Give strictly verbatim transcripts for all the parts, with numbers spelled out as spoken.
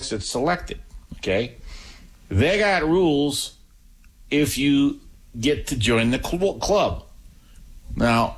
folks that select it, okay? They got rules if you get to join the cl- club. Now,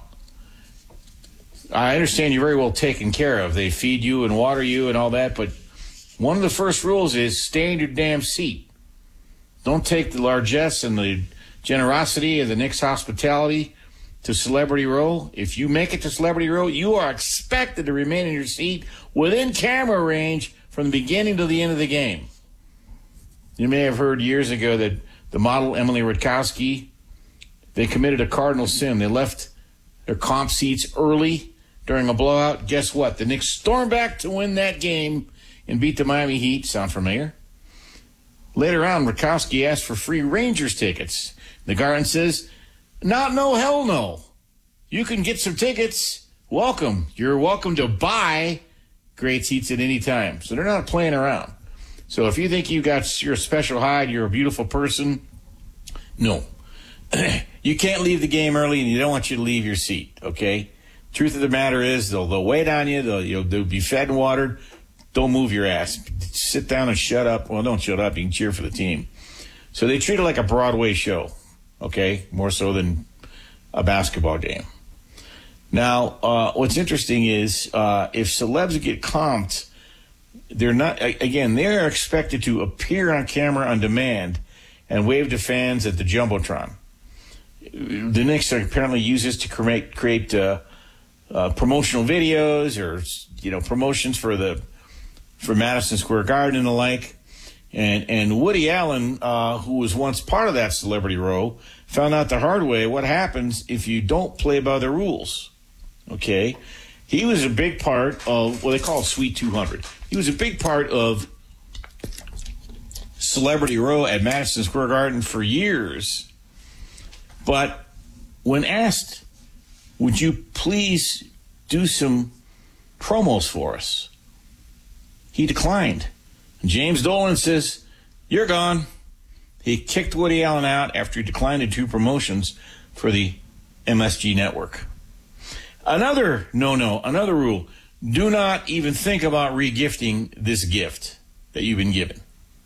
I understand you're very well taken care of. They feed you and water you and all that, but one of the first rules is stay in your damn seat. Don't take the largesse and the generosity of the Knicks hospitality to Celebrity Row. If you make it to Celebrity Row, you are expected to remain in your seat within camera range from the beginning to the end of the game. You may have heard years ago that the model Emily Ratajkowski, they committed a cardinal sin. They left their comp seats early during a blowout. Guess what? The Knicks stormed back to win that game and beat the Miami Heat. Sound familiar? Later on, Ratajkowski asked for free Rangers tickets. The Garden says, not no, hell no. You can get some tickets. Welcome. You're welcome to buy great seats at any time. So they're not playing around. So if you think you got your special hide, you're a beautiful person, no. You can't leave the game early, and you don't want you to leave your seat, okay? Truth of the matter is, they'll, they'll wait on you. They'll, you'll, they'll be fed and watered. Don't move your ass. Sit down and shut up. Well, don't shut up. You can cheer for the team. So they treat it like a Broadway show, okay, more so than a basketball game. Now, uh, what's interesting is uh, if celebs get comped, they're not, again, they're expected to appear on camera on demand and wave to fans at the Jumbotron. The Knicks apparently use this to create, create uh, uh, promotional videos or, you know, promotions for the for Madison Square Garden and the like. And and Woody Allen, uh, who was once part of that Celebrity Row, found out the hard way what happens if you don't play by the rules. Okay? He was a big part of what they call Suite two hundred. He was a big part of Celebrity Row at Madison Square Garden for years. But when asked, would you please do some promos for us? He declined. James Dolan says, you're gone. He kicked Woody Allen out after he declined the two promotions for the M S G network. Another no-no, another rule, do not even think about regifting this gift that you've been given.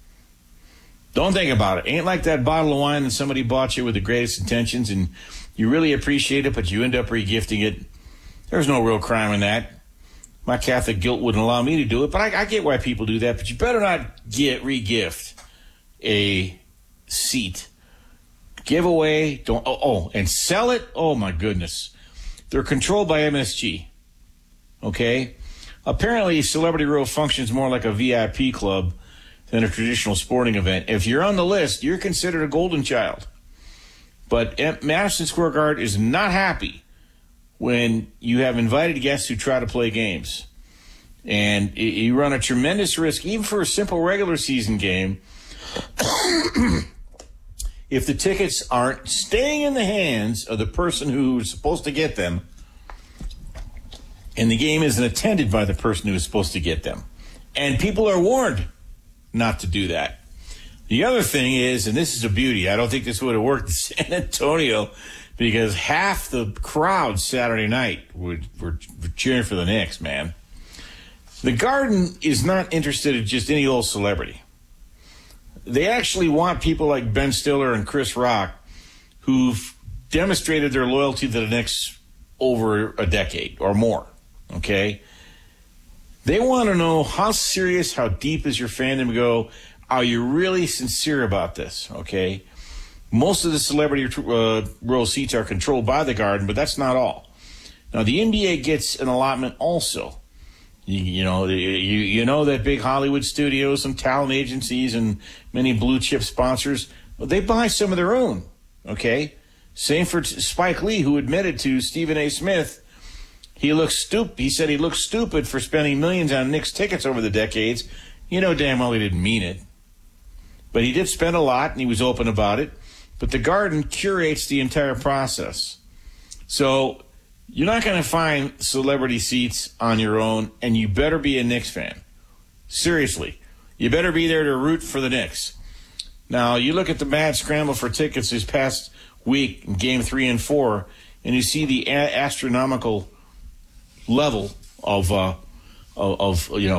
Don't think about it. Ain't like that bottle of wine that somebody bought you with the greatest intentions and you really appreciate it, but you end up regifting it. There's no real crime in that. My Catholic guilt wouldn't allow me to do it, but I, I get why people do that. But you better not get re-gift a seat. Give away, don't, oh, oh, and sell it? Oh, my goodness. They're controlled by M S G, okay? Apparently, Celebrity Row functions more like a V I P club than a traditional sporting event. If you're on the list, you're considered a golden child. But Madison Square Garden is not happy when you have invited guests who try to play games. And you run a tremendous risk, even for a simple regular season game, if the tickets aren't staying in the hands of the person who's supposed to get them, and the game isn't attended by the person who is supposed to get them. And people are warned not to do that. The other thing is, and this is a beauty, I don't think this would have worked in San Antonio, because half the crowd Saturday night were, were, were cheering for the Knicks, man. The Garden is not interested in just any old celebrity. They actually want people like Ben Stiller and Chris Rock, who've demonstrated their loyalty to the Knicks over a decade or more, okay? They want to know how serious, how deep is your fandom go? Are you really sincere about this, okay? Most of the Celebrity uh, Row seats are controlled by the Garden, but that's not all. Now, the N B A gets an allotment also. You, you know, you, you know that big Hollywood studios, some talent agencies, and many blue-chip sponsors, well, they buy some of their own, okay? Same for Spike Lee, who admitted to Stephen A. Smith he looks stupid. He said he looked stupid for spending millions on Knicks tickets over the decades. You know damn well he didn't mean it. But he did spend a lot, and he was open about it. But the Garden curates the entire process. So you're not going to find celebrity seats on your own, and you better be a Knicks fan. Seriously. You better be there to root for the Knicks. Now, you look at the mad scramble for tickets this past week in Game three and four, and you see the a- astronomical level of, uh, of, of, you know,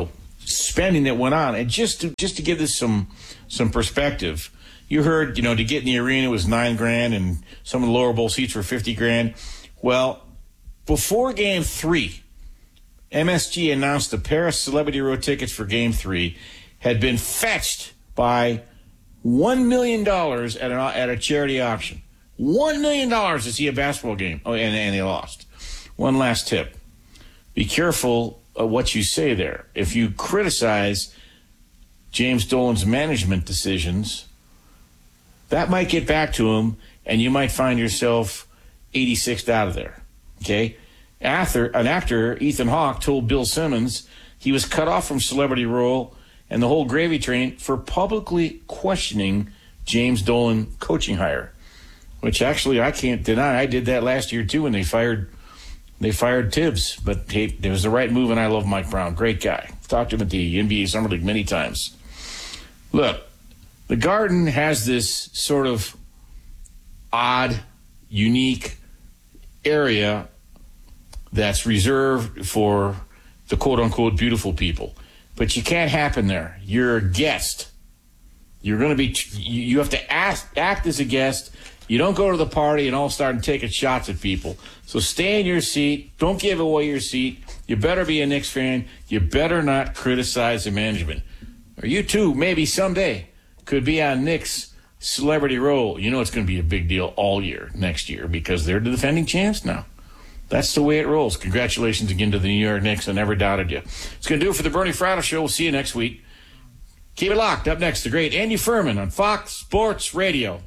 spending that went on. And just to just to give this some some perspective, you heard, you know, to get in the arena was nine grand and some of the lower bowl seats were fifty grand. Well, before game three, M S G announced the Paris Celebrity Row tickets for game three had been fetched by one million dollars at, an, at a charity auction. one million dollars to see a basketball game. Oh, and, and they lost. One last tip. Be careful of what you say there. If you criticize James Dolan's management decisions, that might get back to him, and you might find yourself eighty-sixth out of there. Okay? After, an actor, Ethan Hawke, told Bill Simmons he was cut off from Celebrity Row and the whole gravy train for publicly questioning James Dolan coaching hire, which actually I can't deny. I did that last year too when they fired they fired Tibbs. But hey, it was the right move, and I love Mike Brown. Great guy. Talked to him at the N B A Summer League many times. Look, the Garden has this sort of odd, unique area that's reserved for the quote-unquote beautiful people. But you can't happen there. You're a guest. You're going to be, you have to act, act as a guest. You don't go to the party and all start taking shots at people. So stay in your seat. Don't give away your seat. You better be a Knicks fan. You better not criticize the management. Or you too, maybe someday, could be on Knicks Celebrity Row. You know it's going to be a big deal all year, next year, because they're the defending champs now. That's the way it rolls. Congratulations again to the New York Knicks. I never doubted you. It's going to do it for the Bernie Fratto Show. We'll see you next week. Keep it locked. Up next, the great Andy Furman on Fox Sports Radio.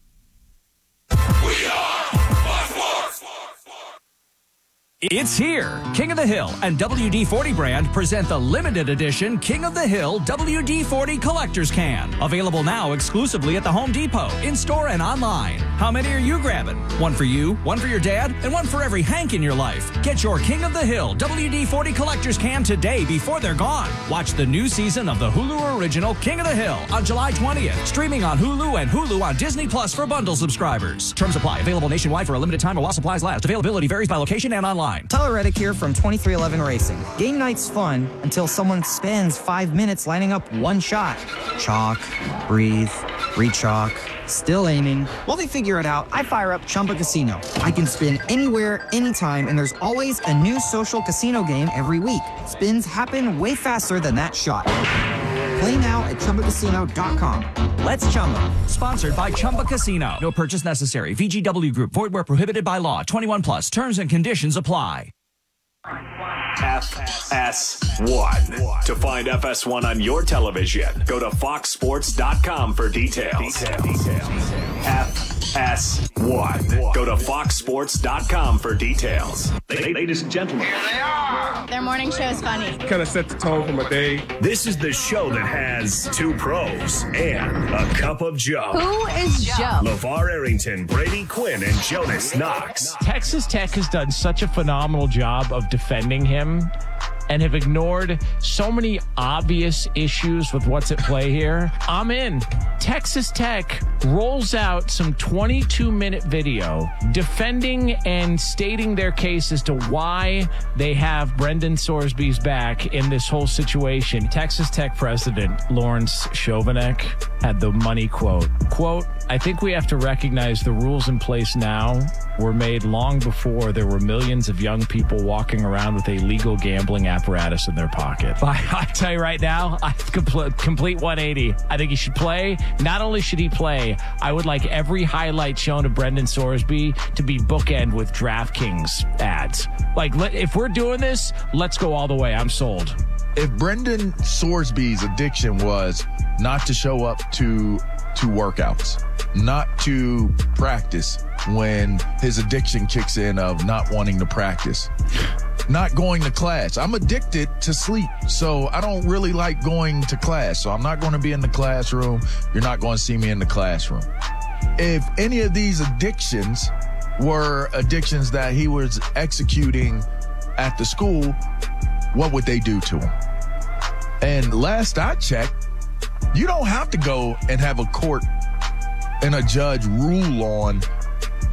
We are Fox Sports. It's here. King of the Hill and W D forty brand present the limited edition King of the Hill W D forty Collector's Can. Available now exclusively at the Home Depot, in-store and online. How many are you grabbing? One for you, one for your dad, and one for every Hank in your life. Get your King of the Hill W D forty Collector's Can today before they're gone. Watch the new season of the Hulu original King of the Hill on July twentieth. Streaming on Hulu and Hulu on Disney Plus for bundle subscribers. Terms apply. Available nationwide for a limited time while supplies last. Availability varies by location and online. Tyler Reddick here from twenty-three eleven Racing. Game night's fun until someone spends five minutes lining up one shot. Chalk, breathe, re-chalk, still aiming. While they figure it out, I fire up Chumba Casino. I can spin anywhere, anytime, and there's always a new social casino game every week. Spins happen way faster than that shot. Play now at Chumba Casino dot com. Let's Chumba. Sponsored by Chumba Casino. No purchase necessary. V G W Group. Void where prohibited by law. twenty-one plus. Terms and conditions apply. F S one. To find F S one on your television, go to fox sports dot com for details. F S one. Go to fox sports dot com for details. Ladies and gentlemen, here they are. Their morning show is funny. Kind of set the tone for my day. This is the show that has two pros and a cup of Joe. Who is Joe? LeVar Arrington, Brady Quinn, and Jonas Knox. Texas Tech has done such a phenomenal job of defending him and have ignored so many obvious issues with what's at play here. I'm in. Texas Tech rolls out some twenty-two minute video defending and stating their case as to why they have Brendan Sorsby's back in this whole situation. Texas Tech president Lawrence Chovanec had the money quote. Quote, I think we have to recognize the rules in place now were made long before there were millions of young people walking around with a legal gambling apparatus in their pocket. I, I tell you right now, I complete, complete one eighty. I think he should play. Not only should he play, I would like every highlight shown of Brendan Sorsby to be bookend with DraftKings ads. Like, if we're doing this, let's go all the way. I'm sold. If Brendan Sorsby's addiction was not to show up to to workouts, not to practice when his addiction kicks in of not wanting to practice, not going to class. I'm addicted to sleep, so I don't really like going to class. So I'm not going to be in the classroom. You're not going to see me in the classroom. If any of these addictions were addictions that he was executing at the school, what would they do to him? And last I checked, you don't have to go and have a court and a judge rule on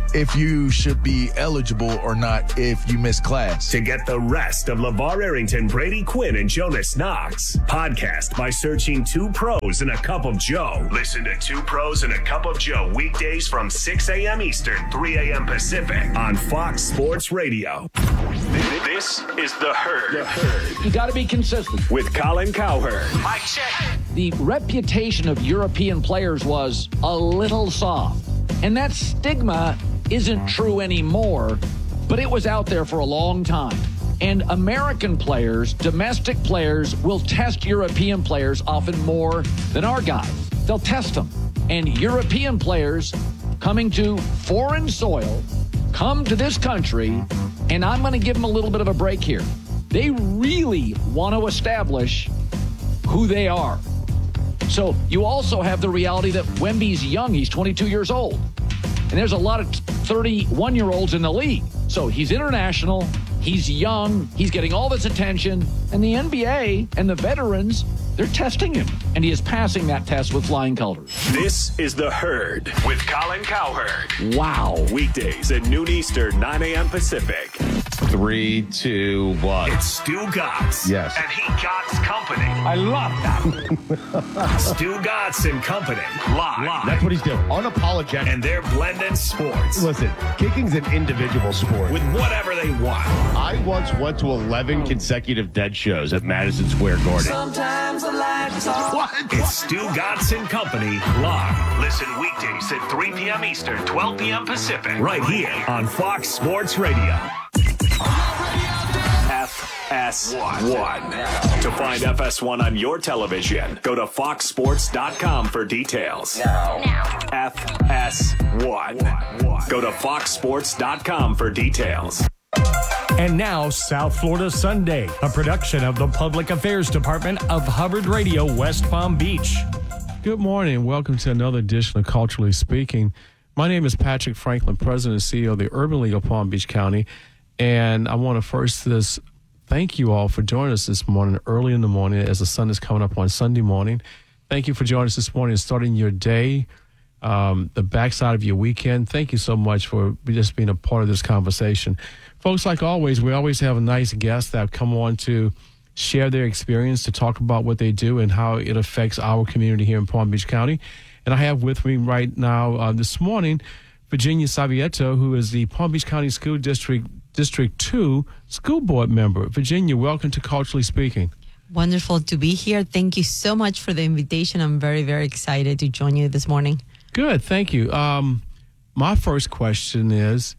if you should be eligible or not if you miss class. To get the rest of LeVar Arrington, Brady Quinn, and Jonas Knox, podcast by searching Two Pros and a Cup of Joe. Listen to Two Pros and a Cup of Joe weekdays from six a.m. Eastern, three a.m. Pacific on Fox Sports Radio. This is The Herd. The Herd. You got to be consistent. With Colin Cowherd. Mike check. The reputation of European players was a little soft. And that stigma isn't true anymore, but it was out there for a long time. And American players, domestic players, will test European players often more than our guys. They'll test them. And European players coming to foreign soil come to this country, and I'm going to give them a little bit of a break here. They really want to establish who they are. So you also have the reality that Wemby's young. He's twenty-two years old. And there's a lot of thirty-one-year-olds in the league. So he's international. He's young. He's getting all this attention. And the N B A and the veterans, they're testing him. And he is passing that test with flying colors. This is The Herd with Colin Cowherd. Wow. Weekdays at noon Eastern, nine a.m. Pacific. Three, two, one. It's Stu Gotts. Yes. And he Gotts Company. I love that. Stu Gotts and Company. Live. Live. That's what he's doing. Unapologetic. And they're blending sports. Listen, kicking's an individual sport. With whatever they want. I once went to eleven consecutive dead shows at Madison Square Garden. Sometimes I like to talk. What? It's Stu Gotts and Company live. Listen weekdays at three p.m. Eastern, twelve p.m. Pacific. Right here on Fox Sports Radio. F S one. To find F S one on your television, go to fox sports dot com for details. Now. F S one. Go to fox sports dot com for details. And now, South Florida Sunday, a production of the Public Affairs Department of Hubbard Radio, West Palm Beach. Good morning and welcome to another edition of Culturally Speaking. My name is Patrick Franklin, President and C E O of the Urban League of Palm Beach County. And I want to first this thank you all for joining us this morning, early in the morning, as the sun is coming up on Sunday morning. Thank you for joining us this morning and starting your day, um, the backside of your weekend. Thank you so much for just being a part of this conversation. Folks, like always, we always have a nice guest that come on to share their experience, to talk about what they do and how it affects our community here in Palm Beach County. And I have with me right now uh, this morning, Virginia Savieto, who is the Palm Beach County School District District two School Board member. Virginia, welcome to Culturally Speaking. Wonderful to be here. Thank you so much for the invitation. I'm very, very excited to join you this morning. Good, thank you. Um, my first question is,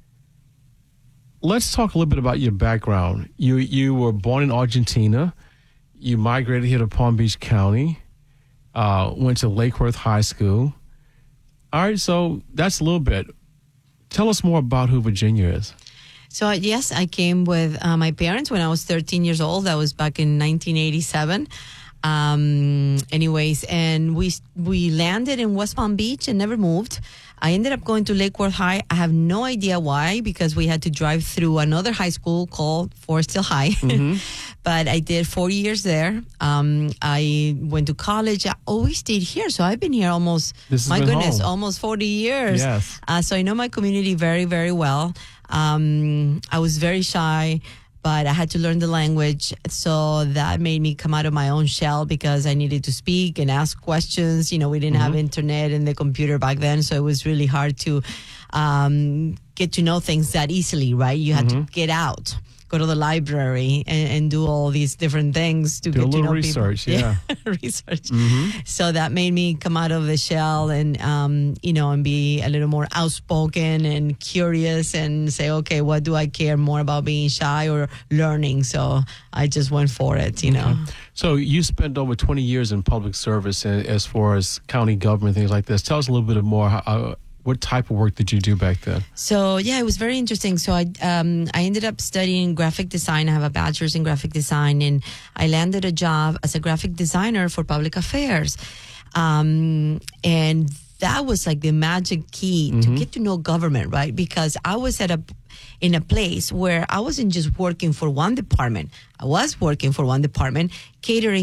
let's talk a little bit about your background. You you were born in Argentina. You migrated here to Palm Beach County, uh, went to Lake Worth High School. All right, so that's a little bit. Tell us more about who Virginia is. So, yes, I came with uh, my parents when I was thirteen years old. That was back in nineteen eighty-seven. Um, anyways, and we we landed in West Palm Beach and never moved. I ended up going to Lake Worth High. I have no idea why, because we had to drive through another high school called Forest Hill High. Mm-hmm. But I did four years there. Um, I went to college. I always stayed here. So I've been here almost, my goodness, home. almost forty years. Yes. Uh, so I know my community very, very well. Um, I was very shy, but I had to learn the language. So that made me come out of my own shell because I needed to speak and ask questions. You know, we didn't mm-hmm. have internet and the computer back then. So it was really hard to um, get to know things that easily, right? You had mm-hmm. to get out, go to the library and, and do all these different things to do get a little to know research, people. yeah. yeah. research. Mm-hmm. So that made me come out of the shell and, um, you know, and be a little more outspoken and curious and say, okay, what do I care more about, being shy or learning? So I just went for it, you know. Okay. So you spent over twenty years in public service as far as county government, things like this. Tell us a little bit more. How, what type of work did you do back then? So, yeah, it was very interesting. So I um, I ended up studying graphic design. I have a bachelor's in graphic design, and I landed a job as a graphic designer for public affairs. Um, and that was like the magic key mm-hmm. to get to know government, right? Because I was at a in a place where I wasn't just working for one department. I was working for one department, catering to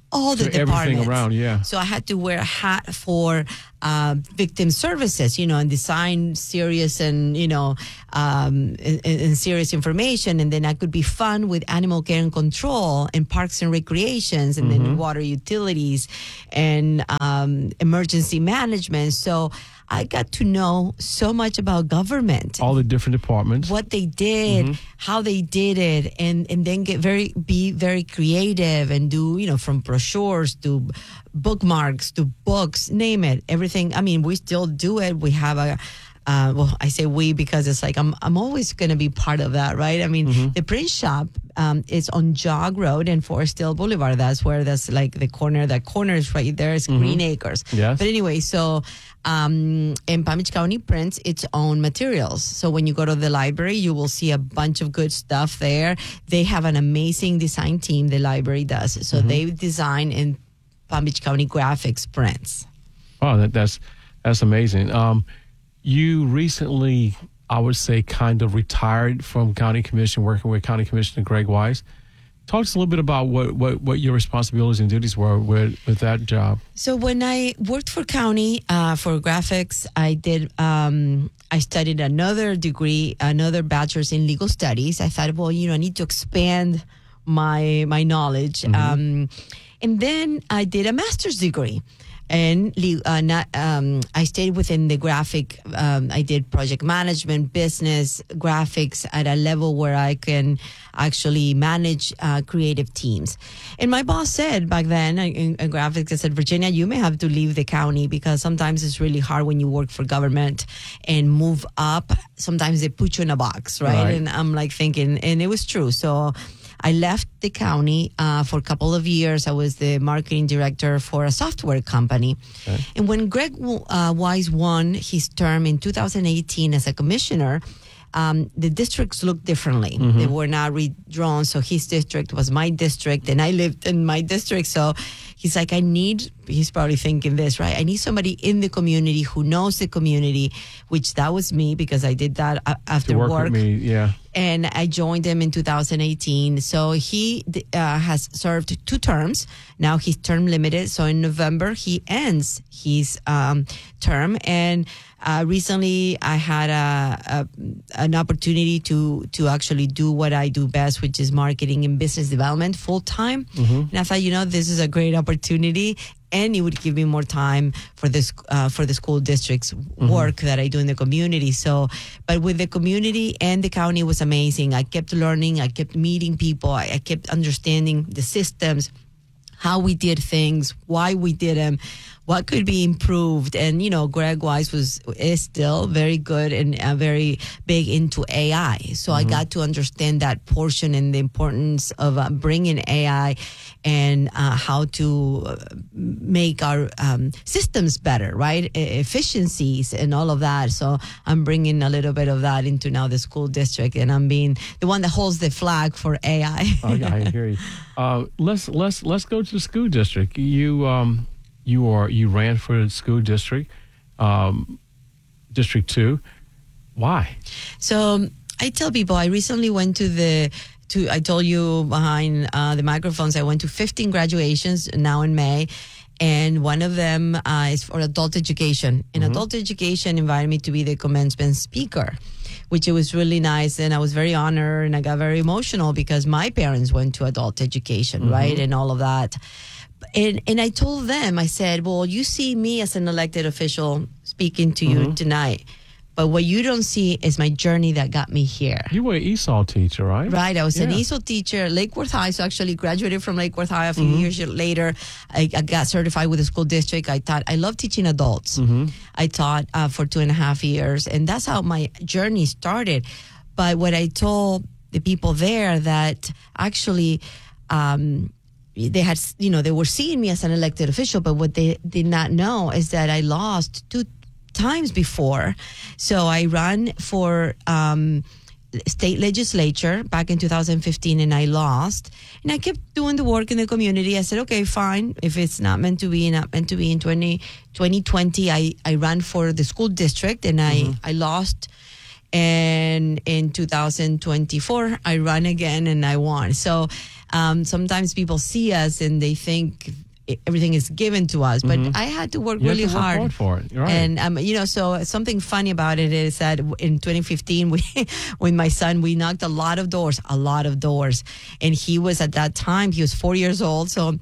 all the So everything departments. around, yeah. So I had to wear a hat for uh, victim services, you know, and design serious and, you know, um, and, and serious information. And then I could be fun with animal care and control and parks and recreations and Mm-hmm. then water utilities and um, emergency management. So I got to know so much about government. All the different departments. What they did, Mhm. how they did it, and, and then get very be very creative and do, you know, from brochures to bookmarks to books, name it, everything. I mean, we still do it. We have a uh, well, I say we because it's like I'm I'm always going to be part of that, right? I mean, Mm-hmm. the print shop um, is on Jog Road and Forest Hill Boulevard. That's where that's like the corner. That corner is right there. Is Mhm. Green Acres. Yes. But anyway, so um, and Palm Beach County prints its own materials. So when you go to the library, you will see a bunch of good stuff there. They have an amazing design team. The library does. So Mhm. they design in Palm Beach County graphics prints. Oh, that, that's that's amazing. Um, you recently, I would say, kind of retired from county commission, working with County Commissioner Greg Wise. Talk to us a little bit about what, what, what your responsibilities and duties were with, with that job. So when I worked for county uh, for graphics, I did. Um, I studied another degree, another bachelor's in legal studies. I thought, well, you know, I need to expand my my knowledge, um, and then I did a master's degree. And uh, not, um, I stayed within the graphic. Um, I did project management, business, graphics at a level where I can actually manage uh, creative teams. And my boss said back then in, in graphics, I said, Virginia, you may have to leave the county because sometimes it's really hard when you work for government and move up. Sometimes they put you in a box, right? Right. And I'm like thinking, and it was true. So I left the county uh, for a couple of years. I was the marketing director for a software company. Okay. And when Greg uh, Wise won his term in two thousand eighteen as a commissioner, um, the districts looked differently. Mhm. They were not redrawn. So his district was my district, and I lived in my district. So he's like, I need, he's probably thinking this, right? I need somebody in the community who knows the community, which that was me because I did that a- after To work, with me, yeah. and I joined him in two thousand eighteen. So he uh, has served two terms. Now he's term limited. So in November, he ends his um, term. And uh, recently, I had a, a an opportunity to to actually do what I do best, which is marketing and business development full time. Mhm. And I thought, you know, this is a great opportunity. And it would give me more time for this uh, for the school district's work that I do in the community. So, but with the community and the county, it was amazing. I kept learning. I kept meeting people. I, I kept understanding the systems, how we did things, why we did them, what could be improved. And, you know, Greg Wise was is still very good and uh, very big into A I. So I got to understand that portion and the importance of uh, bringing A I and uh, how to uh, make our um, systems better, right? E- efficiencies and all of that. So I'm bringing a little bit of that into now the school district, and I'm being the one that holds the flag for A I. Oh, yeah, I hear you. Uh, let's let's let's go to the school district. You um you are you ran for the school district, um, District Two. Why? So um, I tell people I recently went to the to I told you behind uh, the microphones I went to fifteen graduations now in May, and one of them uh, is for adult education. And Mhm. adult education invited me to be the commencement speaker, which it was really nice, and I was very honored, and I got very emotional because my parents went to adult education, Mhm. right, and all of that. And and I told them, I said, well, you see me as an elected official speaking to you Mhm. tonight, but what you don't see is my journey that got me here. You were an E S O L teacher, right? Right, I was an Yeah. E S O L teacher at Lake Worth High, so actually graduated from Lake Worth High a few Mhm. years later. I, I got certified with the school district. I taught, I love teaching adults. Mhm. I taught uh, for two and a half years, and that's how my journey started. But what I told the people there that actually, um, they had, you know, they were seeing me as an elected official, but what they did not know is that I lost two times before. So I ran for um, state legislature back in two thousand fifteen, and I lost. And I kept doing the work in the community. I said, okay, fine. If it's not meant to be, not meant to be. In twenty twenty, I, I ran for the school district, and I, I lost. And in two thousand twenty-four, I run again and I won. So um, sometimes people see us and they think everything is given to us, but Mhm. I had to work You have really to work hard. hard for it. You're right. And um, you know, so something funny about it is that in twenty fifteen, we, with my son, we knocked a lot of doors, a lot of doors, and he was at that time he was four years old. So,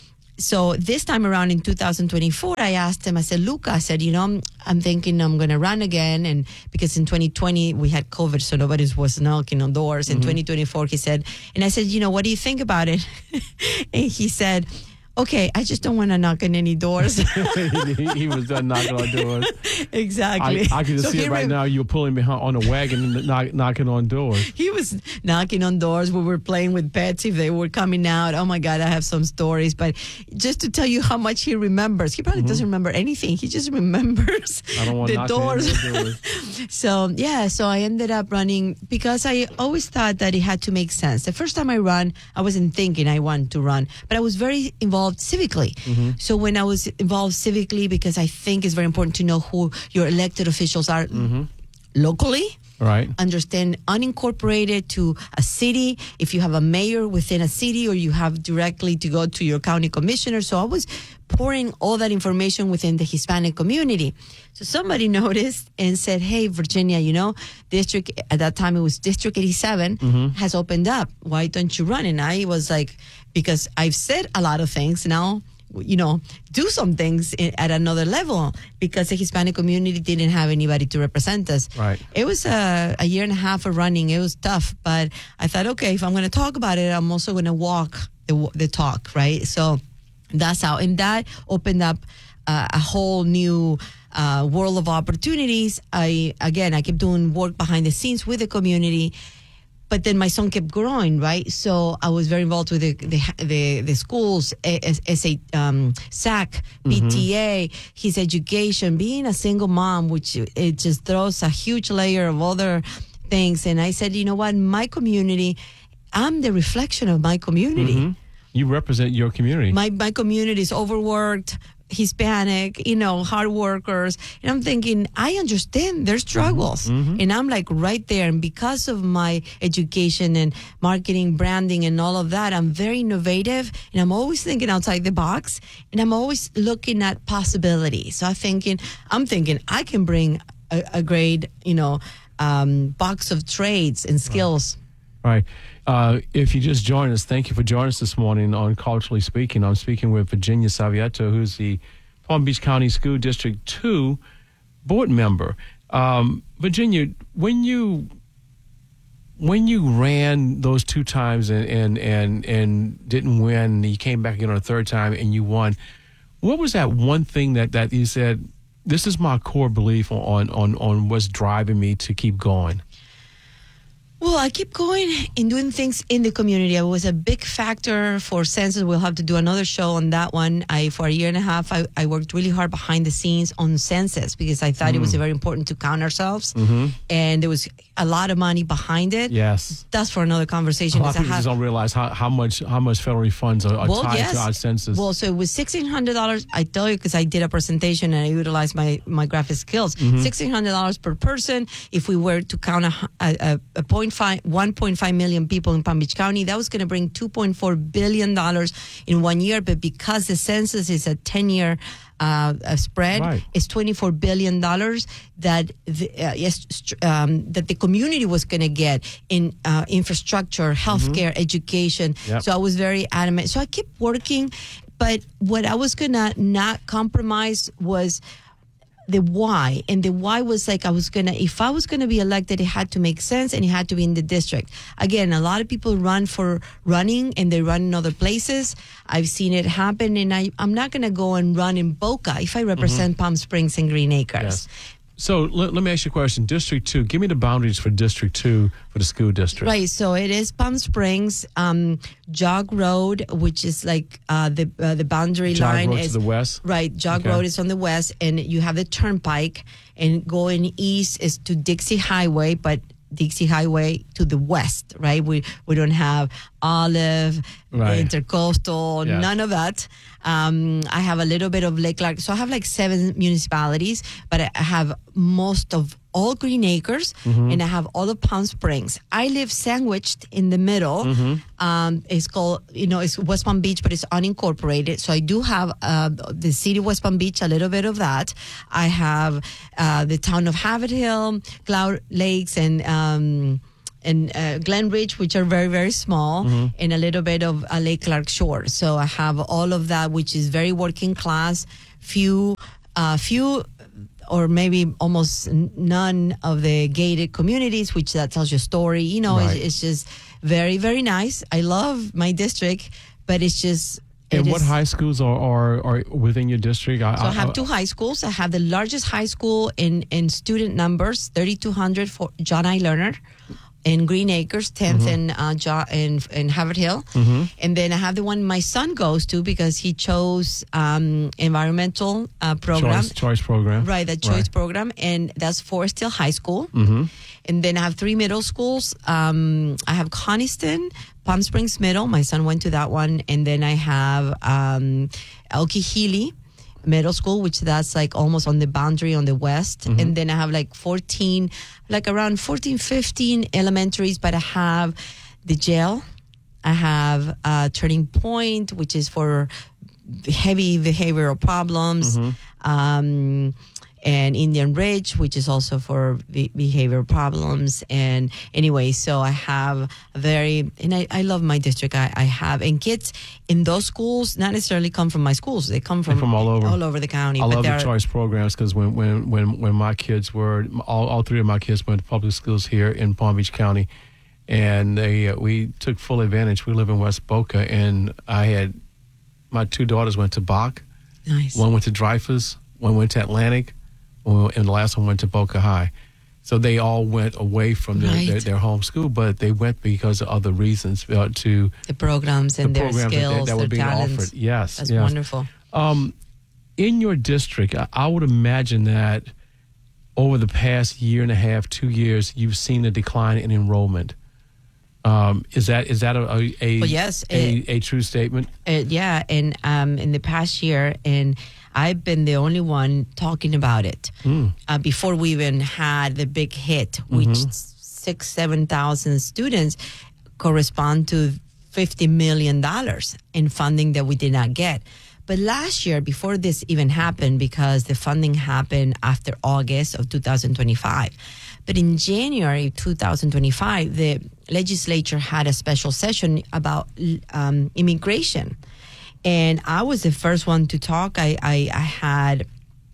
so this time around in two thousand twenty-four, I asked him. I said, Luca, I said, you know, I'm, I'm thinking I'm going to run again, and because in twenty twenty we had COVID, so nobody was knocking on doors. In Mhm. twenty twenty-four, he said, and I said, you know, what do you think about it? And he said, okay, I just don't want to knock on any doors. he, he was done knocking on doors. Exactly. I, I can just So see he it right rem- now. You're pulling behind on a wagon and knock, knocking on doors. He was knocking on doors. We were playing with pets if they were coming out. Oh my God, I have some stories. But just to tell you how much he remembers, he probably Mhm. doesn't remember anything. He just remembers I don't want to the knock doors. on doors. So yeah, so I ended up running because I always thought that it had to make sense. The first time I ran, I wasn't thinking I wanted to run, but I was very involved civically. Mhm. So when I was involved civically, because I think it's very important to know who your elected officials are Mhm. locally. Right. Understand unincorporated to a city, if you have a mayor within a city or you have directly to go to your county commissioner. So I was pouring all that information within the Hispanic community. So somebody noticed and said, hey, Virginia, you know, district, at that time it was District eighty-seven Mhm. has opened up. Why don't you run? And I was like, because I've said a lot of things now, you know, do some things i- at another level because the Hispanic community didn't have anybody to represent us. Right. It was a, a year and a half of running. It was tough, but I thought, okay, if I'm going to talk about it, I'm also going to walk the, the talk, right? So that's how, and that opened up uh, a whole new uh, world of opportunities. I, again, I kept doing work behind the scenes with the community. But then my son kept growing, right? So I was very involved with the the, the, the schools, as, as a um, S A C, P T A, his education, being a single mom, which it just throws a huge layer of other things. And I said, you know what? My community, I'm the reflection of my community. Mhm. You represent your community. My my community is overworked, Hispanic, you know, hard workers. And I'm thinking, I understand their struggles. Mhm. And I'm like right there. And because of my education and marketing, branding, and all of that, I'm very innovative and I'm always thinking outside the box and I'm always looking at possibilities. So I'm thinking, I'm thinking I can bring a, a great, you know, um, box of trades and skills. Right. Uh, if you just joined us, thank you for joining us this morning on Culturally Speaking. I'm speaking with Virginia Savieto, who's the Palm Beach County School District two board member. Um, Virginia, when you when you ran those two times and and and, and didn't win, and you came back again on a third time and you won, what was that one thing that, that you said, this is my core belief on, on, on what's driving me to keep going? Well, I keep going and doing things in the community. It was a big factor for census. We'll have to do another show on that one. I, for a year and a half, I, I worked really hard behind the scenes on census because I thought Mm. it was very important to count ourselves. Mhm. And there was a lot of money behind it. Yes. That's for another conversation. A lot of because I people have- just don't realize how, how much how much federal funds are, are Well, tied yes. to our census. Well, so it was sixteen hundred dollars. I tell you because I did a presentation and I utilized my, my graphic skills. Mhm. sixteen hundred dollars per person. If we were to count a, hu- a, a, a point five, one point five million people in Palm Beach County, that was going to bring two point four billion dollars in one year. But because the census is a ten-year uh, uh, spread, Right. it's twenty-four billion dollars that the, uh, yes, str- um, that the community was going to get in uh, infrastructure, healthcare, education. Yep. So I was very adamant. So I kept working, but what I was going to not compromise was the why. And the why was like I was going to, if I was going to be elected, it had to make sense and it had to be in the district. Again, a lot of people run for running and they run in other places. I've seen it happen, and I, I'm not going to go and run in Boca if I represent Palm Springs and Green Acres. Yes. So let, let me ask you a question. District two, give me the boundaries for District two for the school district. Right, so it is Palm Springs, um, Jog Road, which is like uh, the uh, the boundary Jog line Road to is the west? Right, Jog Okay. Road is on the west, and you have the Turnpike, and going east is to Dixie Highway, but Dixie Highway to the west, right? We we don't have Olive, Right. Intercoastal, Yeah. none of that. Um, I have a little bit of Lake Clark. So I have like seven municipalities, but I have most of all Green Acres, Mhm. and I have all of Palm Springs. I live sandwiched in the middle. Mhm. Um, it's called, you know, it's West Palm Beach, but it's unincorporated. So I do have uh, the city of West Palm Beach, a little bit of that. I have uh, the town of Havre Hill, Cloud Lakes, and um, and uh, Glen Ridge, which are very, very small, Mhm. and a little bit of uh, Lake Clark Shore. So I have all of that, which is very working class, few, uh, few or maybe almost n- none of the gated communities, which that tells you a story. You know, Right. it's, it's just very, very nice. I love my district, but it's just. And it what is- high schools are, are, are within your district? So I have two high schools. I have the largest high school in, in student numbers, thirty-two hundred for John I. Lerner in Green Acres, tenth Mhm. in, uh, Jo- in in Havre Hill. Mhm. And then I have the one my son goes to because he chose um, environmental uh, program. Choice, choice program. Right, the choice program. And that's Forest Hill High School. Mm-hmm. And then I have three middle schools. Um, I have Coniston, Palm Springs Middle. My son went to that one. And then I have um, Okeechobee Middle School, which that's like almost on the boundary on the west. Mhm. And then I have like fourteen, like around fourteen, fifteen elementaries, but I have the jail. I have uh, Turning Point, which is for heavy behavioral problems. Mhm. Um, and Indian Ridge, which is also for be- behavioral problems. And anyway, so I have a very, and I, I love my district. I, I have, and kids in those schools not necessarily come from my schools. They come from, They're from all over. all over the county. I but love the they're- choice programs because when, when, when, when my kids were, all, all three of my kids went to public schools here in Palm Beach County, and they uh, we took full advantage. We live in West Boca, and I had, my two daughters went to Bach. Nice. One went to Dreyfus, one went to Atlantic, one- and the last one went to Boca High. So they all went away from their, Right. their, their home school, but they went because of other reasons uh, to the programs and the their programs that- skills, that, were their being talents. offered. Yes, That's yes. wonderful. Um, in your district, I, I would imagine that over the past year and a half, two years, you've seen a decline in enrollment. Um, is that is that a a, a, Well, yes, a, it- a true statement? Uh, yeah, and um, in the past year, and I've been the only one talking about it. Mm. Uh, before we even had the big hit, which Mhm. six, seven thousand students correspond to fifty million dollars in funding that we did not get. But last year, before this even happened, because the funding happened after August of two thousand twenty-five, but in January two thousand twenty-five, the legislature had a special session about um, immigration. And I was the first one to talk. I, I, I had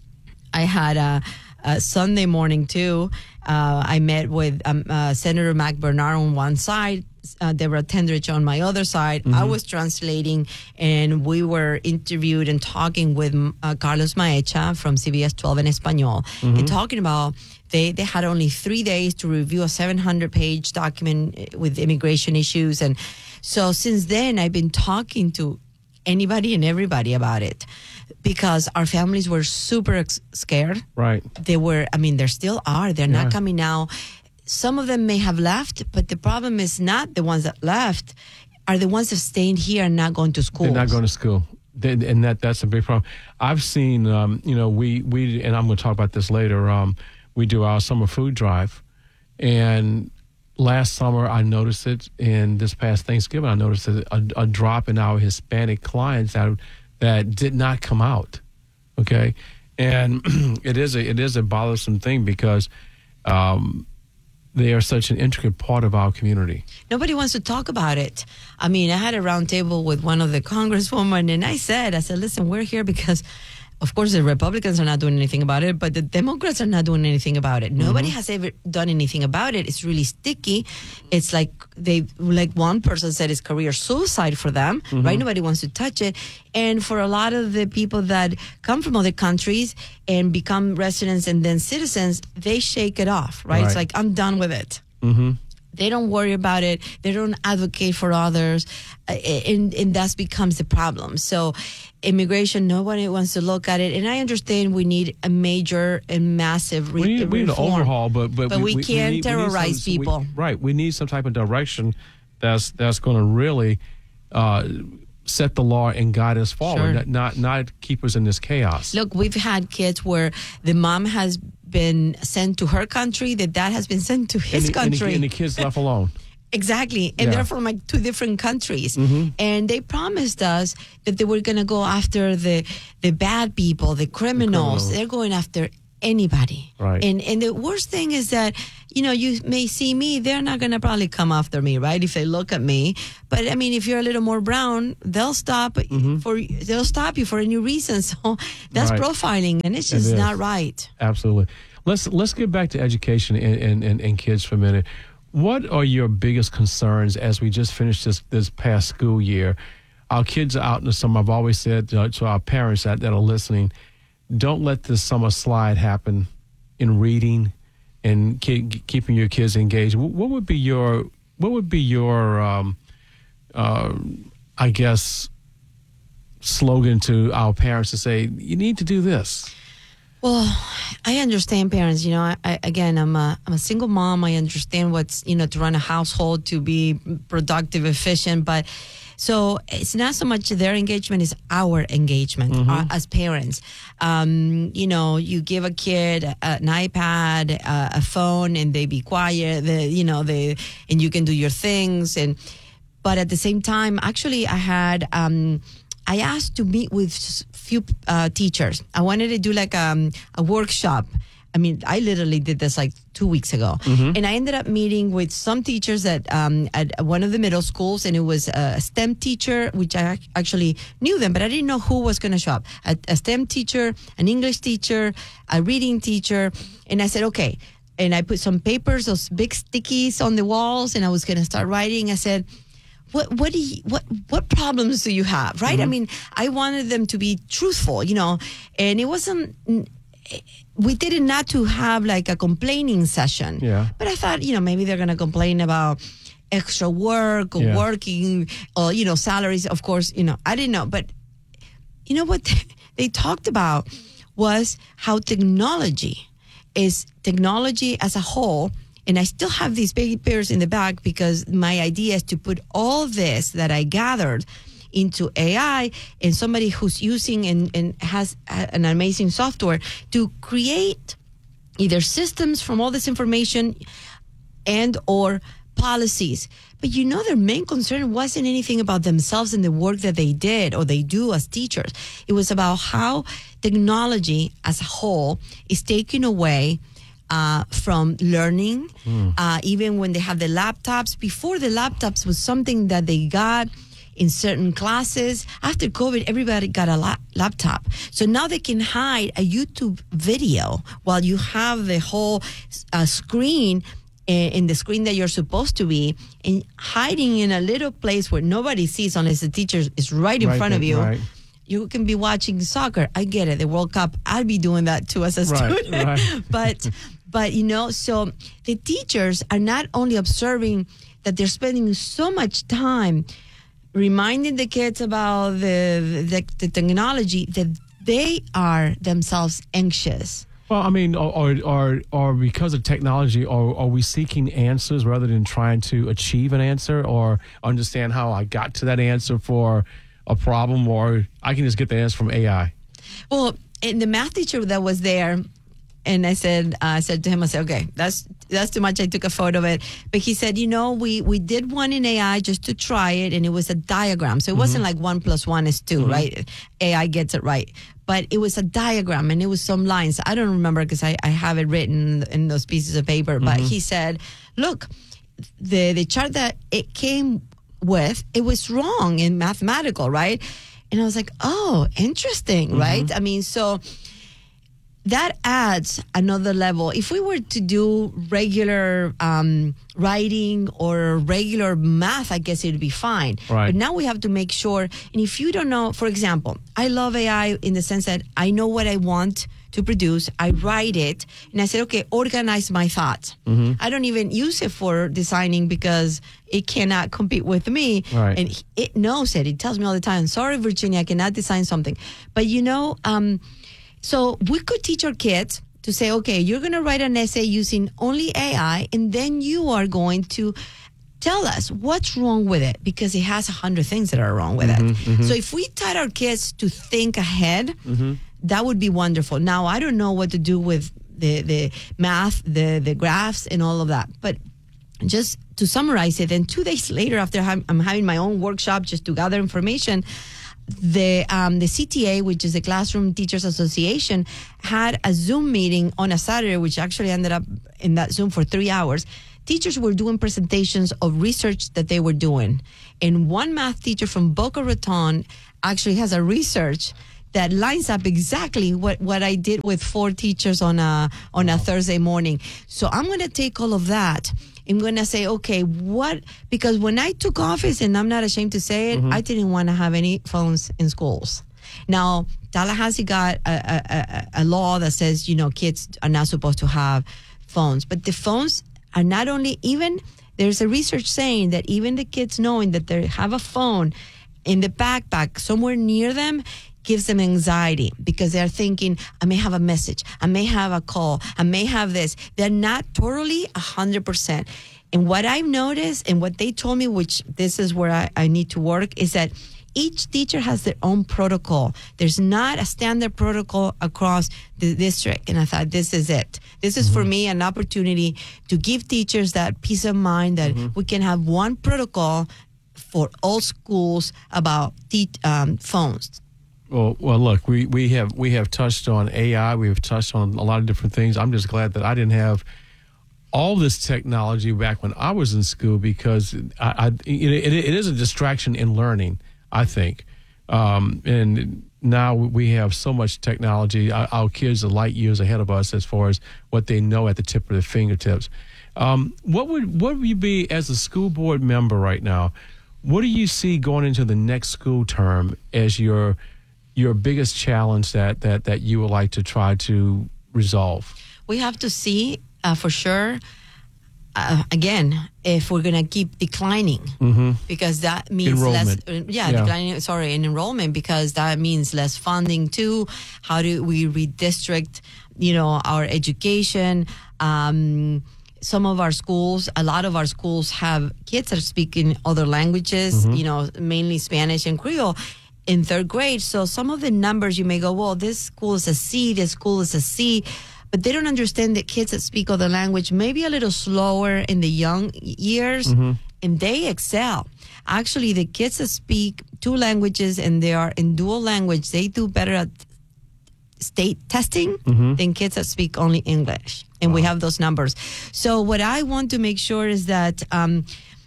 I had a, a Sunday morning too. Uh, I met with um, uh, Senator Mac Bernard on one side, uh, Deborah Tendrich on my other side. I was translating, and we were interviewed and talking with uh, Carlos Maecha from C B S twelve in Espanol, Mhm. and talking about they they had only three days to review a seven hundred page document with immigration issues, and so since then I've been talking to anybody and everybody about it, because our families were super ex- scared. Right. They were, I mean, there still are. They're Yeah. not coming now. Some of them may have left, but the problem is not the ones that left, are the ones that staying here and not going to school. They're not going to school. They, and that that's a big problem. I've seen, um, you know, we, we, and I'm going to talk about this later, um, we do our summer food drive. And last summer, I noticed it, and this past Thanksgiving, I noticed a, a, a drop in our Hispanic clients that, that did not come out, okay? And it is a it is a bothersome thing because um, they are such an intricate part of our community. Nobody wants to talk about it. I mean, I had a round table with one of the congresswomen, and I said, I said, listen, we're here because, of course, the Republicans are not doing anything about it, but the Democrats are not doing anything about it. Nobody Mm-hmm. has ever done anything about it. It's really sticky. It's like they, like one person said, it's career suicide for them, Mm-hmm. right? Nobody wants to touch it. And for a lot of the people that come from other countries and become residents and then citizens, they shake it off, right? It's Right. like, I'm done with it. Mm-hmm. They don't worry about it. They don't advocate for others. Uh, and, and that becomes the problem. So immigration, nobody wants to look at it. And I understand we need a major and massive re- we need, we need an reform. overhaul, but but, But we can't need- we need terrorize some- we- people. right. We need some type of direction that's that's going to really uh, set the law and guide us forward, Sure. not, not not keep us in this chaos. Look, we've had kids where the mom has been sent to her country, the dad has been sent to his and the, country. and the, and the kids left alone. Exactly. And Yeah. they're from like two different countries. Mm-hmm. And they promised us that they were going to go after the the bad people, the criminals. criminals. They're going after anybody. Right. And and the worst thing is that, you know, you may see me, they're not going to probably come after me, right? If they look at me. But I mean, if you're a little more brown, they'll stop for they'll stop you for any reason. So that's Right. profiling, and it's It just is. not right. Absolutely. Let's let's get back to education and, and, and, and kids for a minute. What are your biggest concerns as we just finished this this past school year? Our kids are out in the summer. I've always said uh, to our parents that, that are listening, don't let this summer slide happen in reading and ke- keeping your kids engaged. Wh- What would be your what would be your um, uh, I guess slogan to our parents to say you need to do this? Well, I understand parents. You know, I, I, again, I'm a I'm a single mom. I understand what's, you know, to run a household, to be productive, efficient. But so it's not so much their engagement; it's our engagement uh, as parents. Um, you know, you give a kid a, an iPad, uh, a phone, and they be quiet. The, you know, they and you can do your things. And but at the same time, actually, I had. Um, I asked to meet with s- few uh, teachers. I wanted to do like um, a workshop. I mean, I literally did this like two weeks ago. And I ended up meeting with some teachers at, um, at one of the middle schools, and it was a STEM teacher, which I ac- actually knew them, but I didn't know who was going to show up. A, a STEM teacher, an English teacher, a reading teacher. And I said, okay. And I put some papers, those big stickies on the walls, and I was going to start writing. I said, What what do you, what what problems do you have, right? I mean, I wanted them to be truthful, you know, and it wasn't. We did it not to have like a complaining session, Yeah. But I thought, you know, maybe they're gonna complain about extra work or Yeah. working or you know salaries. Of course, you know, I didn't know, but you know what they talked about was how technology is technology as a whole. And I still have these papers in the back because my idea is to put all this that I gathered into A I and somebody who's using and, and has a- an amazing software to create either systems from all this information and or policies. But you know, their main concern wasn't anything about themselves and the work that they did or they do as teachers. It was about how technology as a whole is taking away Uh, from learning, uh, even when they have the laptops. Before the laptops was something that they got in certain classes. After COVID, everybody got a la- laptop. So now they can hide a YouTube video while you have the whole uh, screen in, in the screen that you're supposed to be, and hiding in a little place where nobody sees unless the teacher is right in Right front of there, you. right. You can be watching soccer. I get it. The World Cup. I'd be doing that too as a Right, student. right. But, but you know, so the teachers are not only observing that they're spending so much time reminding the kids about the the, the technology that they are themselves anxious. Well, I mean, or or or, or because of technology, or are we seeking answers rather than trying to achieve an answer or understand how I got to that answer for a problem, or I can just get the answer from A I? Well, and the math teacher that was there, and I said, uh, I said to him, I said, okay, that's that's too much. I took a photo of it, but he said, you know, we we did one in A I just to try it, and it was a diagram, so it wasn't like one plus one is two, right? A I gets it right, but it was a diagram, and it was some lines. I don't remember because I I have it written in those pieces of paper, but he said, look, the the chart that it came with, it was wrong in mathematical, right? And I was like, oh, interesting, right? I mean, so that adds another level. If we were to do regular um, writing or regular math, I guess it would be fine. Right. But now we have to make sure. And if you don't know, for example, I love A I in the sense that I know what I want to produce. I write it, and I said, okay, organize my thoughts. I don't even use it for designing because it cannot compete with me. Right. And it knows it. It tells me all the time, sorry, Virginia, I cannot design something. But you know, um, so we could teach our kids to say, okay, you're going to write an essay using only A I, and then you are going to tell us what's wrong with it, because it has a hundred things that are wrong with Mhm, it. mhm. So if we taught our kids to think ahead, Mhm. that would be wonderful. Now, I don't know what to do with the, the math, the, the graphs, and all of that. But just to summarize it, and two days later, after ha- I'm having my own workshop just to gather information, the um, the C T A, which is the Classroom Teachers Association, had a Zoom meeting on a Saturday, which actually ended up in that Zoom for three hours. Teachers were doing presentations of research that they were doing. And one math teacher from Boca Raton actually has a research that lines up exactly what, what I did with four teachers on a on a Thursday morning. So I'm going to take all of that. I'm going to say, okay, what, because when I took office, and I'm not ashamed to say it, Mhm. I didn't want to have any phones in schools. Now, Tallahassee got a, a, a, a law that says, you know, kids are not supposed to have phones. But the phones are not only, even, there's a research saying that even the kids knowing that they have a phone in the backpack somewhere near them gives them anxiety, because they're thinking, I may have a message, I may have a call, I may have this. They're not totally one hundred percent. And what I've noticed, and what they told me, which this is where I, I need to work, is that each teacher has their own protocol. There's not a standard protocol across the district. And I thought, this is it. This is for me an opportunity to give teachers that peace of mind that we can have one protocol for all schools about te- um, phones. Well, well, look, we, we have we have touched on A I. We have touched on a lot of different things. I'm just glad that I didn't have all this technology back when I was in school, because I, I it, it is a distraction in learning, I think. Um, and now we have so much technology. Our, our kids are light years ahead of us as far as what they know at the tip of their fingertips. Um, what would what would you be as a school board member right now? What do you see going into the next school term as your your biggest challenge that, that, that you would like to try to resolve? We have to see uh, for sure, uh, again, if we're going to keep declining, Mm-hmm. because that means less, Enrollment. uh, yeah, Yeah. declining, sorry, in enrollment, because that means less funding too. How do we redistrict, you know, our education? Um, some of our schools, a lot of our schools have kids that are speaking other languages, Mhm. you know, mainly Spanish and Creole in third grade. So some of the numbers you may go, well, this school is a C, this school is a C, but they don't understand that kids that speak other language may be a little slower in the young years, Mhm. and they excel. Actually, the kids that speak two languages and they are in dual language, they do better at state testing Mhm. than kids that speak only English. And we have those numbers. So what I want to make sure is that um,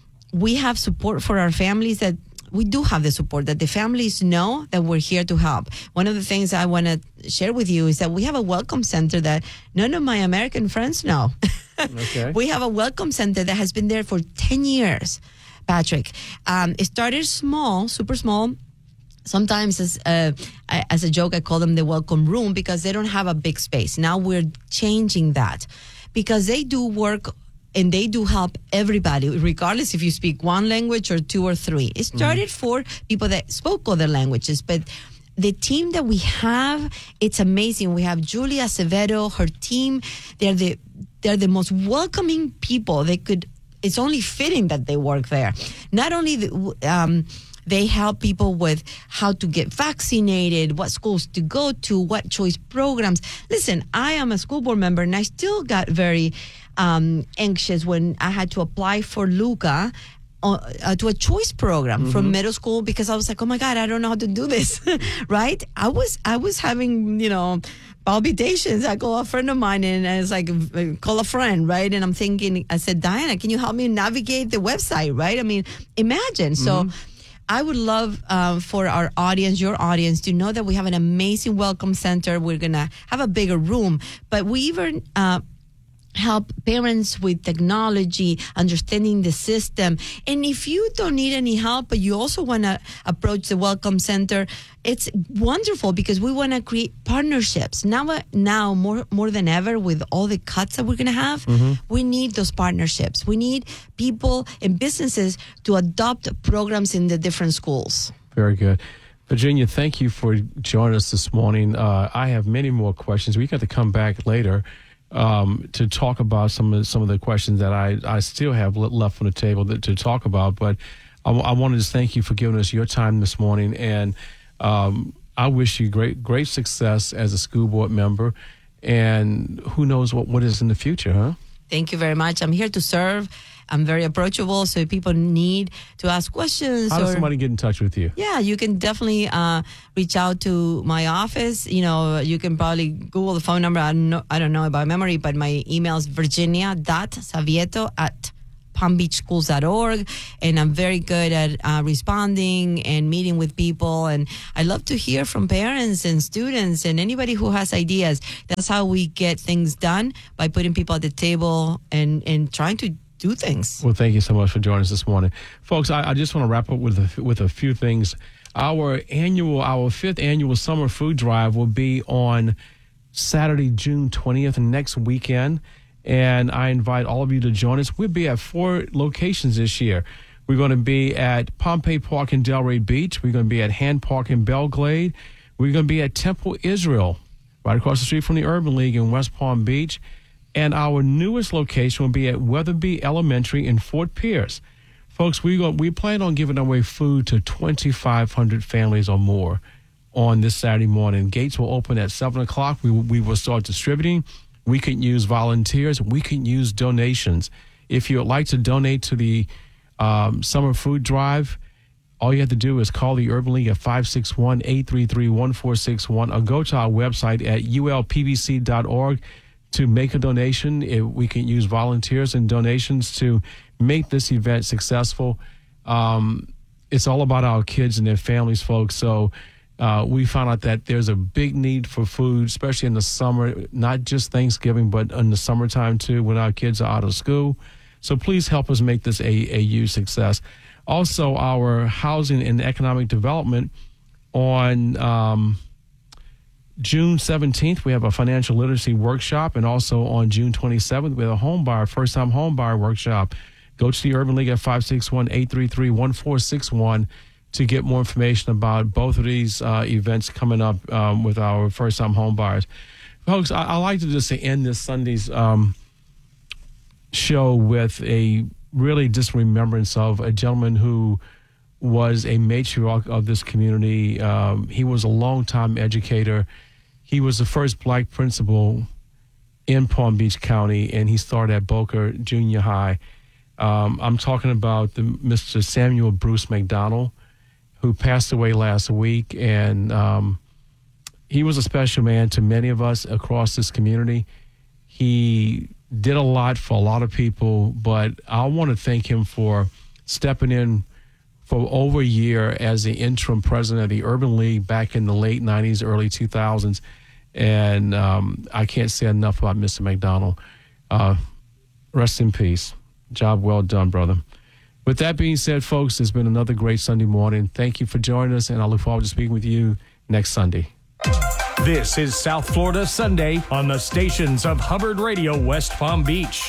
we have support for our families, that we do have the support, that the families know that we're here to help. One of the things I want to share with you is that we have a welcome center that none of my American friends know. Okay. We have a welcome center that has been there for ten years, Patrick. Um, it started small, super small. Sometimes as a, as a joke, I call them the welcome room, because they don't have a big space. Now we're changing that, because they do work and they do help everybody, regardless if you speak one language or two or three. It started for people that spoke other languages, but the team that we have, it's amazing. We have Julia Acevedo, her team. They're the they're the most welcoming people. They could. It's only fitting that they work there. Not only the, um, they help people with how to get vaccinated, what schools to go to, what choice programs. Listen, I am a school board member, and I still got very um, anxious when I had to apply for Luca uh, uh, to a choice program Mhm. from middle school, because I was like, oh my God, I don't know how to do this, right? I was I was having, you know, palpitations. I call a friend of mine, and I was like, call a friend, right? And I'm thinking, I said, Diana, can you help me navigate the website, right? I mean, imagine. So I would love uh, for our audience, your audience, to know that we have an amazing welcome center. We're going to have a bigger room, but we even uh, help parents with technology, understanding the system. And if you don't need any help, but you also want to approach the Welcome Center, it's wonderful, because we want to create partnerships. Now, uh, now more, more than ever, with all the cuts that we're going to have, Mhm. we need those partnerships. We need people and businesses to adopt programs in the different schools. Very good. Virginia, thank you for joining us this morning. Uh, I have many more questions. We got to come back later um, to talk about some of some of the questions that I, I still have left on the table that, to talk about. But I, I want to just thank you for giving us your time this morning, and um, I wish you great great success as a school board member. And who knows what, what is in the future, huh? Thank you very much. I'm here to serve. I'm very approachable, so if people need to ask questions. How does or, somebody get in touch with you? Yeah, you can definitely uh, reach out to my office. You know, you can probably Google the phone number. I don't know, I don't know about memory, but my email is virginia dot savieto at palm beach schools dot org, and I'm very good at uh, responding and meeting with people, and I love to hear from parents and students and anybody who has ideas. That's how we get things done, by putting people at the table and, and trying to do things. Well, thank you so much for joining us this morning. Folks, I, I just want to wrap up with a, with a few things. Our annual, our fifth annual summer food drive will be on Saturday, June twentieth, next weekend. And I invite all of you to join us. We'll be at four locations this year. We're going to be at Pompey Park in Delray Beach. We're going to be at Hand Park in Belglade. We're going to be at Temple Israel, right across the street from the Urban League in West Palm Beach. And our newest location will be at Weatherby Elementary in Fort Pierce. Folks, we go, we plan on giving away food to twenty-five hundred families or more on this Saturday morning. Gates will open at seven o'clock. We, we will start distributing. We can use volunteers. We can use donations. If you would like to donate to the um, summer food drive, all you have to do is call the Urban League at five six one, eight three three, one four six one or go to our website at U L P B C dot org to make a donation. If we can use volunteers and donations to make this event successful. Um, it's all about our kids and their families, folks. So Uh, we found out that there's a big need for food, especially in the summer, not just Thanksgiving, but in the summertime too, when our kids are out of school. So please help us make this a, a huge success. Also, our housing and economic development on um, June seventeenth, we have a financial literacy workshop, and also on June twenty-seventh, we have a home buyer, first-time home buyer workshop. Go to the Urban League at five six one, eight three three, one four six one to get more information about both of these uh, events coming up um, with our first-time home buyers. Folks, I, I like to just end this Sunday's um, show with a really just remembrance of a gentleman who was a matriarch of this community. Um, he was a long-time educator. He was the first black principal in Palm Beach County, and he started at Boca Junior High. Um, I'm talking about the, Mister Samuel Bruce McDonald, who passed away last week, and um, he was a special man to many of us across this community. He did a lot for a lot of people, but I want to thank him for stepping in for over a year as the interim president of the Urban League back in the late nineties, early two thousands, and um, I can't say enough about Mister McDonald. Uh, rest in peace. Job well done, brother. With that being said, folks, it's been another great Sunday morning. Thank you for joining us, and I look forward to speaking with you next Sunday. This is South Florida Sunday on the stations of Hubbard Radio West Palm Beach.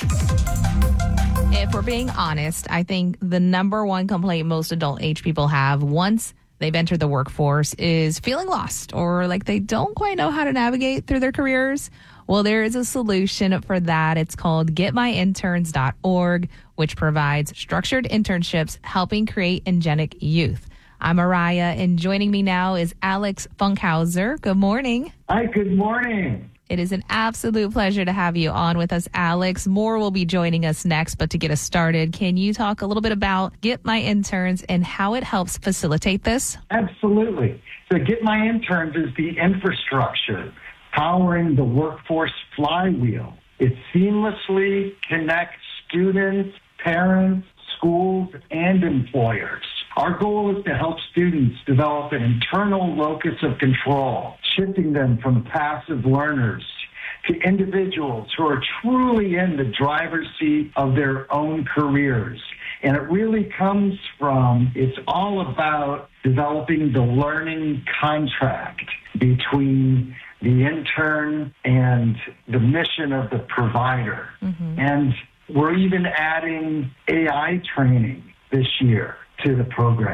If we're being honest, I think the number one complaint most adult age people have once they've entered the workforce is feeling lost, or like they don't quite know how to navigate through their careers. Well, there is a solution for that. It's called get my interns dot org, which provides structured internships helping create Ingenic youth. I'm Mariah, and joining me now is Alex Funkhauser. Good morning. Hi, good morning. It is an absolute pleasure to have you on with us, Alex. More will be joining us next, but to get us started, can you talk a little bit about Get My Interns and how it helps facilitate this? Absolutely. So Get My Interns is the infrastructure powering the workforce flywheel. It seamlessly connects students, parents, schools, and employers. Our goal is to help students develop an internal locus of control, shifting them from passive learners to individuals who are truly in the driver's seat of their own careers. And it really comes from, it's all about developing the learning contract between the intern and the mission of the provider. Mm-hmm. And we're even adding A I training this year to the program.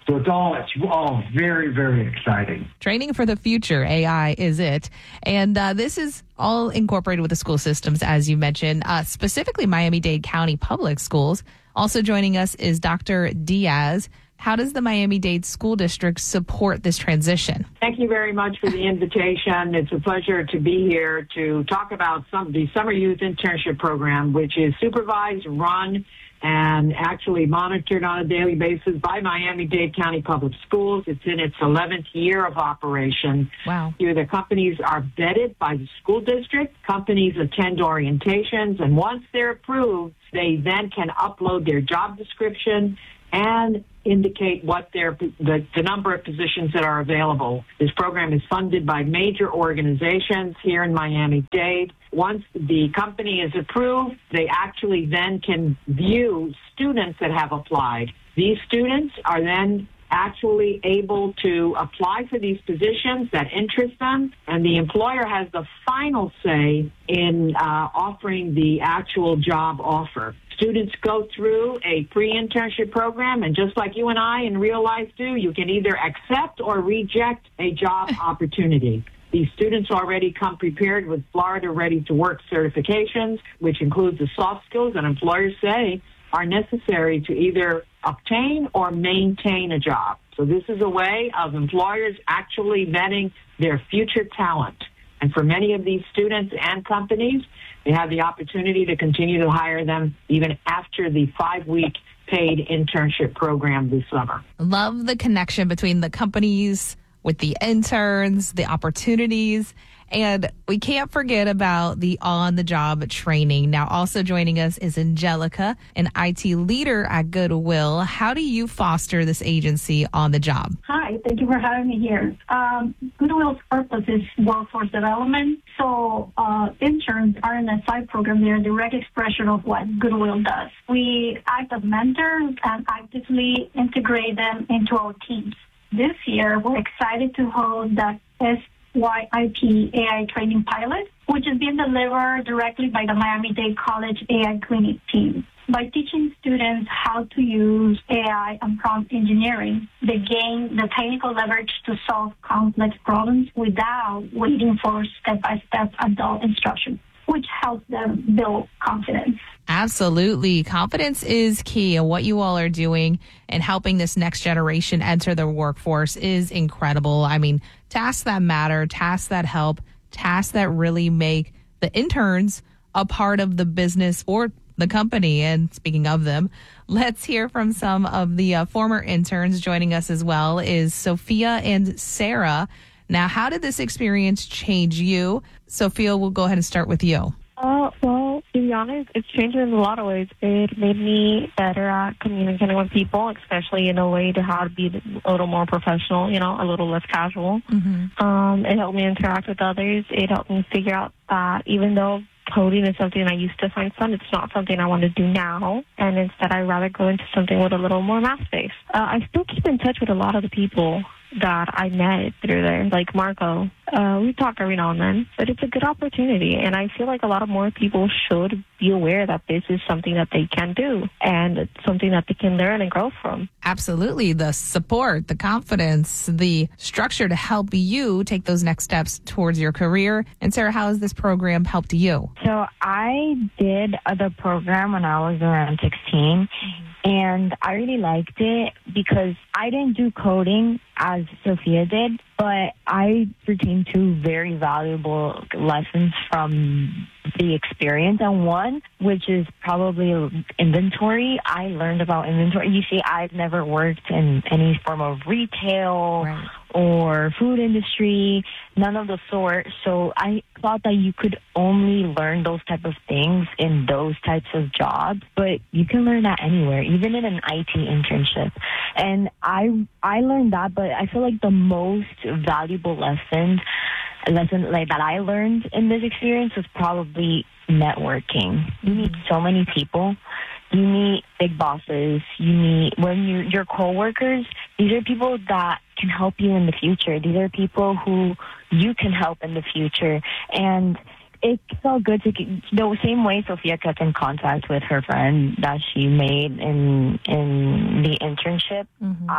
So it's all, it's all very, very exciting. Training for the future, A I is it. And uh, this is all incorporated with the school systems, as you mentioned, uh, specifically Miami-Dade County Public Schools. Also joining us is Doctor Diaz. How does the Miami-Dade School District support this transition? Thank you very much for the invitation. It's a pleasure to be here to talk about some the Summer Youth Internship Program, which is supervised, run, and actually monitored on a daily basis by Miami-Dade County Public Schools. It's in its eleventh year of operation. Wow. Here, the companies are vetted by the school district. Companies attend orientations, and once they're approved, they then can upload their job description and indicate what their the, the number of positions that are available. This program is funded by major organizations here in Miami-Dade. Once the company is approved, they actually then can view students that have applied. These students are then actually able to apply for these positions that interest them, and the employer has the final say in uh, offering the actual job offer. Students go through a pre-internship program, and just like you and I in real life do, you can either accept or reject a job opportunity. These students already come prepared with Florida Ready to Work certifications, which includes the soft skills that employers say are necessary to either obtain or maintain a job. So this is a way of employers actually vetting their future talent. And for many of these students and companies, they have the opportunity to continue to hire them even after the five-week paid internship program this summer. Love the connection between the companies with the interns, the opportunities, and we can't forget about the on-the-job training. Now, also joining us is Angelica, an I T leader at Goodwill. How do you foster this agency on the job? Hi, thank you for having me here. Um, Goodwill's purpose is workforce development. So uh, interns are in a side program. They're a direct expression of what Goodwill does. We act as mentors and actively integrate them into our teams. This year, we're excited to hold the S Y I P A I training pilot, which is being delivered directly by the Miami-Dade College A I Clinic team. By teaching students how to use A I and prompt engineering, they gain the technical leverage to solve complex problems without waiting for step-by-step adult instruction, which helps them build confidence. Absolutely. Confidence is key, and what you all are doing and helping this next generation enter the workforce is incredible. I mean, tasks that matter, tasks that help, tasks that really make the interns a part of the business or the company. And speaking of them, let's hear from some of the uh, former interns. Joining us as well is Sophia and Sarah. Now, how did this experience change you? Sophia, we'll go ahead and start with you. Uh, well, to be honest, it's changed in a lot of ways. It made me better at communicating with people, especially in a way to how to be a little more professional, you know, a little less casual. Mm-hmm. Um, it helped me interact with others. It helped me figure out that even though coding is something I used to find fun, it's not something I want to do now. And instead, I'd rather go into something with a little more math-based. Uh, I still keep in touch with a lot of the people that I met through there, like Marco. Uh, we talk every now and then, but it's a good opportunity. And I feel like a lot of more people should be aware that this is something that they can do and it's something that they can learn and grow from. Absolutely. The support, the confidence, the structure to help you take those next steps towards your career. And Sarah, how has this program helped you? So I did the program when I was around sixteen. And I really liked it because I didn't do coding as Sophia did, but I retained two very valuable lessons from the experience. And one, which is probably inventory. I learned about inventory. You see, I've never worked in any form of retail right. or food industry, none of the sort. So I thought that you could only learn those type of things in those types of jobs, but you can learn that anywhere, even in an I T internship. And I I learned that, but I feel like the most valuable lesson lesson like that I learned in this experience was probably networking. You meet so many people. You meet big bosses. You meet when you your coworkers. These are people that can help you in the future. These are people who you can help in the future. And it felt good to get, the same way Sophia kept in contact with her friend that she made in in the internship. Mm-hmm. I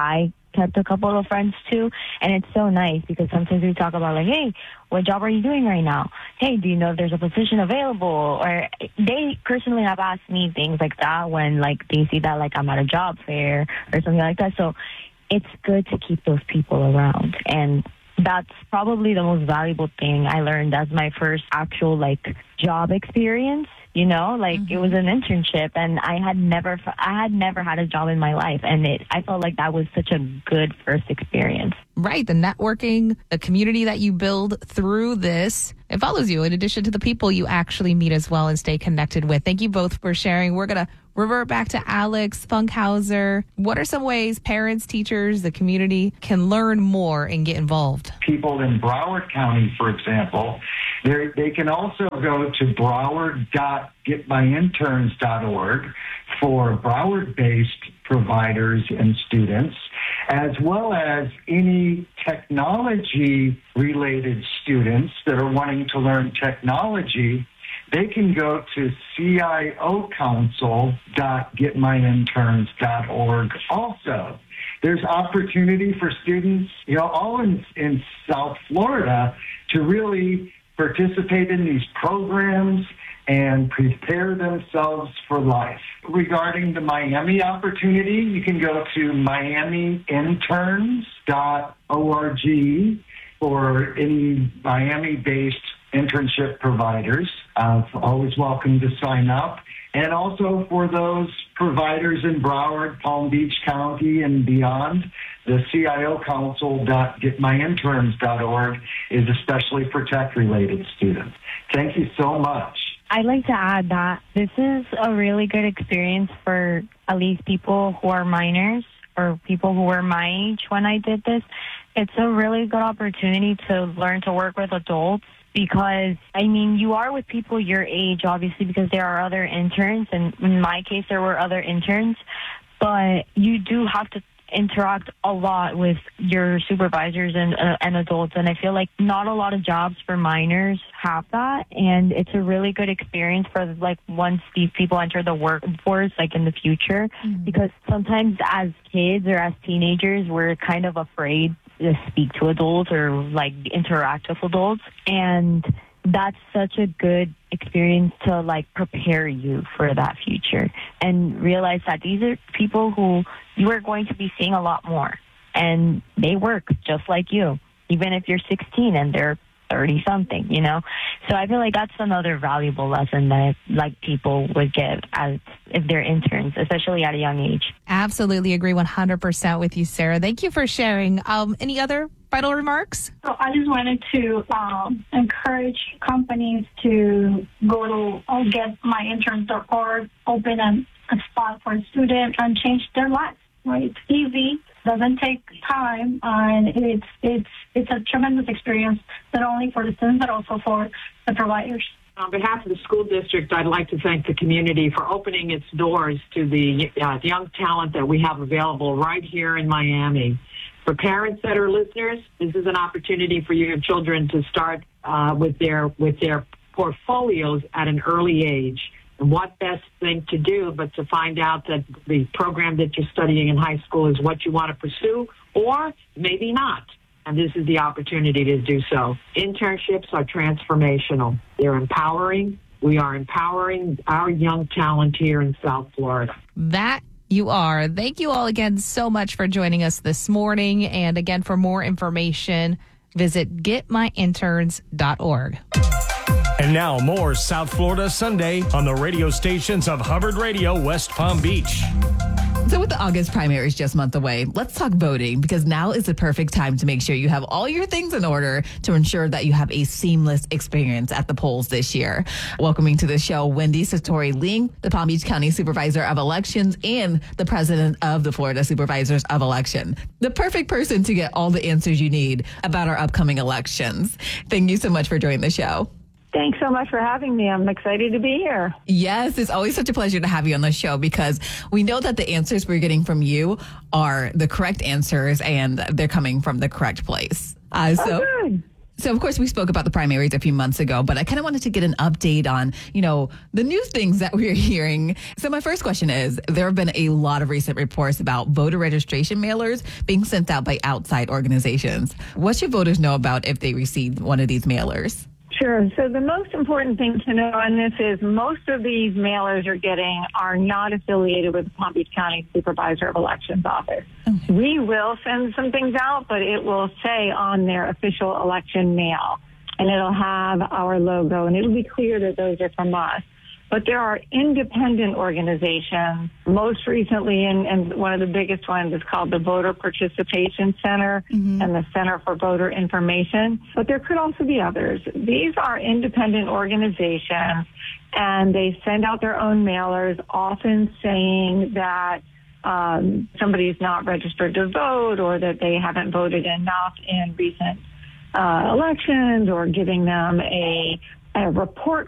kept a couple of friends too. And it's so nice because sometimes we talk about like, hey, what job are you doing right now? Hey, do you know if there's a position available? Or they personally have asked me things like that when like they see that like I'm at a job fair or something like that. So it's good to keep those people around. And that's probably the most valuable thing I learned as my first actual like job experience. You know, like mm-hmm. it was an internship, and I had never, I had never had a job in my life, and it, I felt like that was such a good first experience. Right, the networking, the community that you build through this, it follows you in addition to the people you actually meet as well and stay connected with. Thank you both for sharing. We're gonna revert back to Alex Funkhauser. What are some ways parents, teachers, the community can learn more and get involved? People in Broward County, for example, they can also go to broward dot get my interns dot org for Broward-based providers and students, as well as any technology-related students that are wanting to learn technology. They can go to C I O council dot get my interns dot org also. There's opportunity for students, you know, all in, in South Florida to really participate in these programs and prepare themselves for life. Regarding the Miami opportunity, you can go to miami interns dot org for any Miami-based internship providers. Uh, always welcome to sign up. And also for those providers in Broward, Palm Beach County, and beyond, the C I O council dot get my interns dot org is especially for tech-related students. Thank you so much. I'd like to add that this is a really good experience for at least people who are minors or people who were my age when I did this. It's a really good opportunity to learn to work with adults because, I mean, you are with people your age, obviously, because there are other interns, and in my case, there were other interns, but you do have to interact a lot with your supervisors and uh, and adults, and I feel like not a lot of jobs for minors have that, and it's a really good experience for like once these people enter the workforce, like in the future, mm-hmm. because sometimes as kids or as teenagers, we're kind of afraid to speak to adults or like interact with adults, and that's such a good experience to like prepare you for that future and realize that these are people who you are going to be seeing a lot more, and they work just like you, even if you're sixteen and they're thirty something, you know? So I feel like that's another valuable lesson that like people would get as if they're interns, especially at a young age. Absolutely agree one hundred percent with you, Sarah. Thank you for sharing. Um, any other final remarks? So I just wanted to um, encourage companies to go to uh, get my interns dot org, open a, a spot for a student and change their life. Right? It's easy, doesn't take time, and it's it's it's a tremendous experience, not only for the students but also for the providers. On behalf of the school district, I'd like to thank the community for opening its doors to the uh, young talent that we have available right here in Miami. For parents that are listeners, this is an opportunity for your children to start uh, with their with their portfolios at an early age. And what best thing to do but to find out that the program that you're studying in high school is what you want to pursue, or maybe not. And this is the opportunity to do so. Internships are transformational. They're empowering. We are empowering our young talent here in South Florida. That you are. Thank you all again so much for joining us this morning. And again, for more information, visit get my interns dot org. And now more South Florida Sunday on the radio stations of Hubbard Radio, West Palm Beach. So with the August primaries just a month away, let's talk voting, because now is the perfect time to make sure you have all your things in order to ensure that you have a seamless experience at the polls this year. Welcoming to the show, Wendy Satori-Ling, the Palm Beach County Supervisor of Elections and the President of the Florida Supervisors of Election. The perfect person to get all the answers you need about our upcoming elections. Thank you so much for joining the show. Thanks so much for having me. I'm excited to be here. Yes, it's always such a pleasure to have you on the show, because we know that the answers we're getting from you are the correct answers and they're coming from the correct place. Uh, so, oh, good. So, of course, we spoke about the primaries a few months ago, but I kind of wanted to get an update on, you know, the new things that we're hearing. So my first question is, there have been a lot of recent reports about voter registration mailers being sent out by outside organizations. What should voters know about if they received one of these mailers? Sure. So the most important thing to know on this is most of these mailers you're getting are not affiliated with the Palm Beach County Supervisor of Elections office. Okay. We will send some things out, but it will say on their official election mail, and it'll have our logo, and it'll be clear that those are from us. But there are independent organizations, most recently, and, and one of the biggest ones is called the Voter Participation Center mm-hmm. and the Center for Voter Information. But there could also be others. These are independent organizations, and they send out their own mailers, often saying that um, somebody's not registered to vote or that they haven't voted enough in recent uh, elections, or giving them a, a report